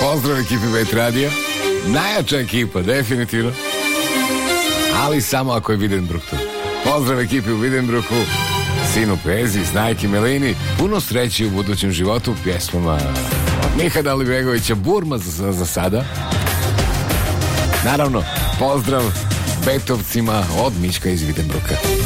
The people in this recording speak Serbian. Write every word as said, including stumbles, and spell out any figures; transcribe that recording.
Pozdrav ekipi Bet Radio. Najjača ekipa, definitivno. Ali samo ako je Vidembruch tu. Pozdrav ekipi u Vidembruchu, sinu Pezi, Snajki Melini. Puno sreće u budućem životu, pjesmama Miha Dalibegovića, Burma za, za sada. Naravno, pozdrav Betovcima od Miška iz Vidembrucha.